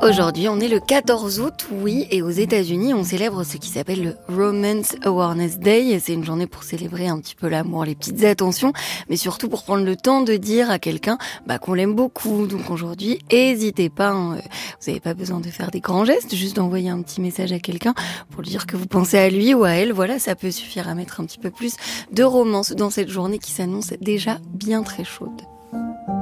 Aujourd'hui, on est le 14 août, oui, et aux États-Unis, on célèbre ce qui s'appelle le Romance Awareness Day. C'est une journée pour célébrer un petit peu l'amour, les petites attentions, mais surtout pour prendre le temps de dire à quelqu'un qu'on l'aime beaucoup. Donc aujourd'hui, n'hésitez pas, vous n'avez pas besoin de faire des grands gestes, juste d'envoyer un petit message à quelqu'un pour lui dire que vous pensez à lui ou à elle. Voilà, ça peut suffire à mettre un petit peu plus de romance dans cette journée qui s'annonce déjà bien très chaude.